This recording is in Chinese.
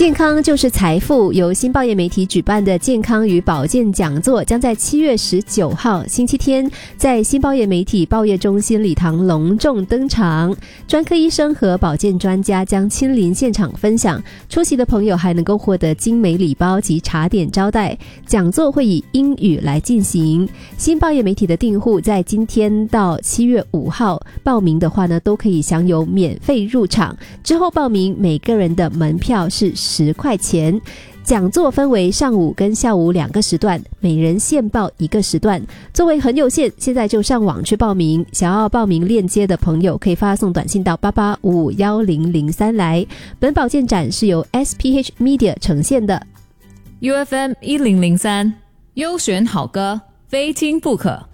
健康就是财富，由新报业媒体举办的健康与保健讲座将在7月19号星期天在新报业媒体报业中心礼堂隆重登场。专科医生和保健专家将亲临现场分享，出席的朋友还能够获得精美礼包及茶点招待。讲座会以英语来进行。新报业媒体的订户在今天到7月5号报名的话呢，都可以享有免费入场，之后报名每个人的门票是10块钱。讲座分为上午跟下午2个时段，每人限报1个时段，座位很有限，现在就上网去报名。想要报名链接的朋友可以发送短信到88551003来。本保健展是由 SPH Media 呈现的。 UFM 1003优选好歌，非听不可。